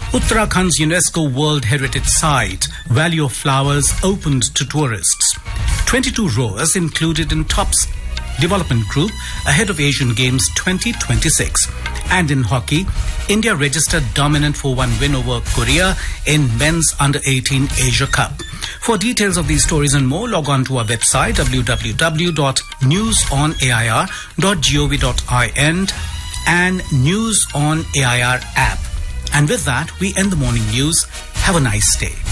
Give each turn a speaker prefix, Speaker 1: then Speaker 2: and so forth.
Speaker 1: Uttarakhand's UNESCO World Heritage Site, Valley of Flowers, opened to tourists. 22 rowers included in TOPS development group ahead of Asian Games 2026. And in hockey, India registered dominant 4-1 win over Korea in men's under-18 Asia Cup. For details of these stories and more, log on to our website www.newsonair.gov.in and News on AIR app. And with that, we end the morning news. Have a nice day.